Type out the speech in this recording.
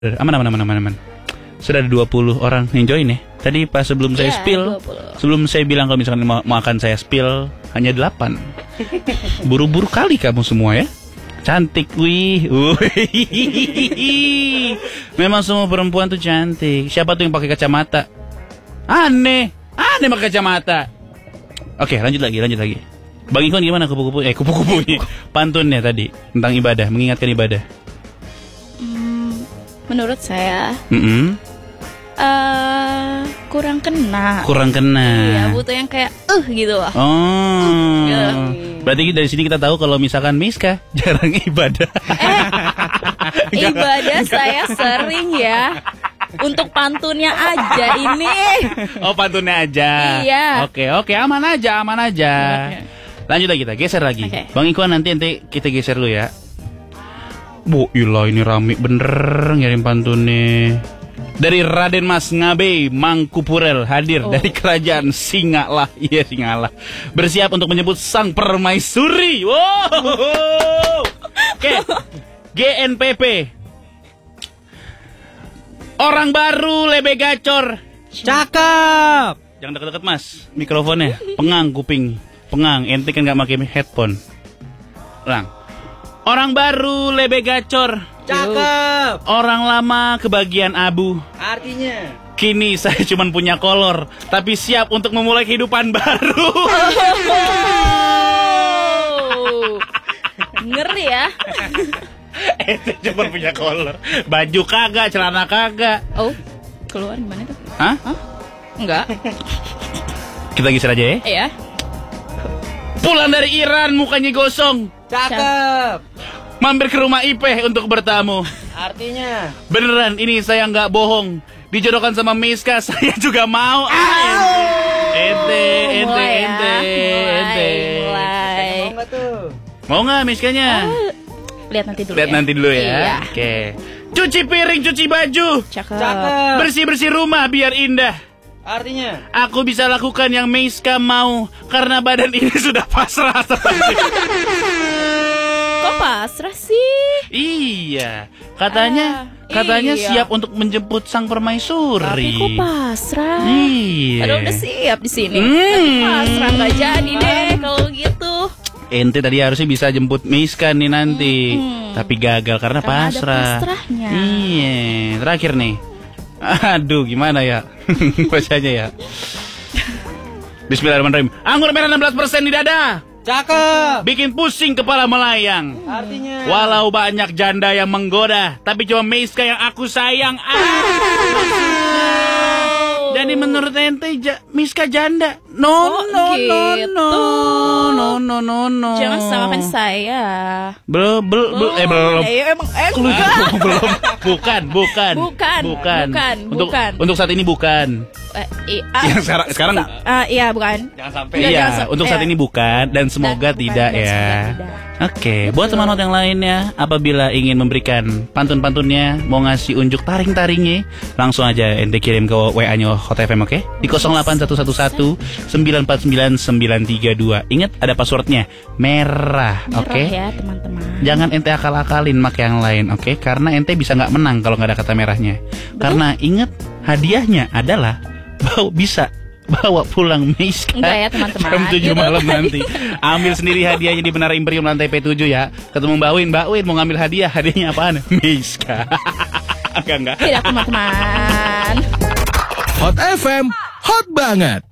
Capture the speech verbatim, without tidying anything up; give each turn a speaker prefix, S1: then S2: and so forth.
S1: Aman, aman, aman, aman, aman. Sudah ada dua puluh orang yang join ya. Tadi pas sebelum saya
S2: Iya,
S1: spill,
S2: dua puluh.
S1: sebelum saya bilang kalau misalkan mau, mau akan saya spill, hanya delapan. Buru-buru kali kamu semua ya. Cantik, wih. Wih. Memang semua perempuan tuh cantik. Siapa tuh yang pakai kacamata? Aneh, aneh pakai kacamata. Oke, lanjut lagi, lanjut lagi. Bang Ikon gimana kupu-kupu? Eh, kupu-kupunya. Pantunnya tadi tentang ibadah, mengingatkan ibadah.
S2: Hmm, menurut saya
S1: Mm-mm.
S2: uh, kurang kena.
S1: Kurang kena.
S2: Iya, butuh yang kayak uh gitu loh.
S1: Oh.
S2: Ya.
S1: Berarti dari sini kita tahu kalau misalkan Miska jarang ibadah.
S2: Eh, ibadah saya sering ya. Untuk pantunnya aja ini.
S1: Oh, pantunnya aja.
S2: Iya.
S1: Oke, oke, aman aja, aman aja. Lanjut lagi kita, geser lagi.
S2: Oke.
S1: Bang Ikwan nanti nanti kita geser dulu ya. Bu, ilah ini rame bener ngirim pantunnya. Dari Raden Mas Ngabe Mangkupurel hadir
S2: Oh.
S1: dari kerajaan Singalah. Iya, Singalah. Bersiap untuk menyebut sang permaisuri. Wow. Oke. G N P P. Orang baru lebe gacor.
S3: Cakep.
S1: Jangan deket-deket Mas, mikrofonnya. Pengang kuping. Pengang, ente kan gak pakai headphone. Lang. Orang baru lebe gacor.
S3: Cakep.
S1: Orang lama kebagian abu.
S3: Artinya
S1: Kini saya cuma punya kolor, tapi siap untuk memulai kehidupan baru.
S2: Oh. Ngeri ya.
S1: Ente cuma punya kolor. Baju kagak, celana kagak.
S2: Oh, keluar gimana tuh?
S1: Hah?
S2: Enggak.
S1: Kita geser aja ya.
S2: Iya.
S1: Pulang dari Iran mukanya gosong.
S3: cakep.
S1: Mampir ke rumah Ipeh untuk bertamu.
S3: Artinya
S1: Beneran, ini saya nggak bohong. Dijodohkan sama Miska, saya juga mau. Ah, ente, ente,
S2: Mulai ya.
S1: ente,
S2: Mulai,
S1: ente.
S2: mulai.
S3: mau nggak tuh?
S1: Mau nggak Miskanya?
S2: Lihat nanti dulu
S1: Lihat
S2: ya.
S1: nanti dulu ya.
S2: Iya.
S1: Oke. Cuci piring, cuci baju.
S2: Cakep.
S3: Cakep.
S1: Bersih-bersih rumah biar indah.
S3: Artinya
S1: Aku bisa lakukan yang Miska mau karena badan ini sudah pasrah.
S2: Kok pasrah sih?
S1: Iya, katanya
S2: Ah,
S1: katanya
S2: iya.
S1: siap untuk menjemput sang permaisuri.
S2: Tapi kok pasrah?
S1: Iya.
S2: Padahal udah siap di sini.
S1: Hmm.
S2: Tapi pasrah nggak jadi deh kalau gitu.
S1: Ente tadi harusnya bisa jemput Miska nih nanti,
S2: Hmm.
S1: tapi gagal karena,
S2: Karena ada
S1: pasrah.
S2: pasrahnya.
S1: Iya, terakhir nih. Aduh, gimana ya bacanya ya? Bismillahirrahmanirrahim. Anggur merah enam belas persen di dada.
S3: cakep.
S1: Bikin pusing kepala melayang.
S3: Artinya
S1: Walau banyak janda yang menggoda, tapi cuma Miska yang aku sayang. Ah. Jadi menurut ente ja, Miska janda? No,
S2: Oh,
S1: no, no,
S2: gitu.
S1: no, no, no, no, no.
S2: Jangan samakan saya.
S1: Belum, belum, belum, eh belum.
S2: Eh, emang eh,
S1: Belum,
S2: enggak.
S1: belum. Bukan, bukan.
S2: Bukan,
S1: bukan.
S2: bukan,
S1: Untuk,
S2: bukan.
S1: untuk saat ini bukan.
S2: Eh, i- ah,
S1: Yang sekarang, sekarang
S2: ah, iya bukan.
S3: jangan sampai.
S2: Enggak,
S1: iya,
S2: jangan sam-
S1: untuk saat
S2: iya.
S1: ini bukan dan semoga
S2: Dan bukan,
S1: tidak
S2: dan
S1: ya.
S2: semoga tidak.
S1: Oke, buat teman-teman yang lainnya, apabila ingin memberikan pantun-pantunnya, mau ngasih unjuk taring-taringnya, langsung aja ente kirim ke W A-nya Hot F M, oke? Di nol delapan satu satu satu sembilan empat sembilan sembilan tiga dua. Ingat ada passwordnya, merah, oke?
S2: Merah ya teman-teman.
S1: Jangan ente akal-akalin make yang lain, oke? Karena ente bisa nggak menang kalau nggak ada kata merahnya. Karena ingat hadiahnya adalah bawa bisa bawa pulang Miska.
S2: Enggak ya, teman-teman.
S1: Jam tujuh
S2: Gitu.
S1: malam nanti. Ambil sendiri hadiahnya di Menara Imperium lantai P tujuh ya. Ketemu Mbak Win, Mbak Win mau ngambil hadiah. Hadiahnya apaan? Miska. Enggak enggak.
S2: Tidak teman-teman.
S4: Hot F M, hot banget.